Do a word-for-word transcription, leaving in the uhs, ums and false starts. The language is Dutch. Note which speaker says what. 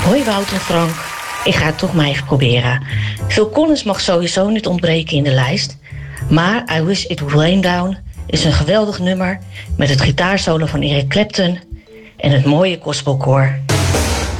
Speaker 1: Hoi Wout en Frank, ik ga het toch maar even proberen. Phil Collins mag sowieso niet ontbreken in de lijst. Maar I Wish It Would Rain Down is een geweldig nummer met het gitaarsolo van Eric Clapton en het mooie gospelkoor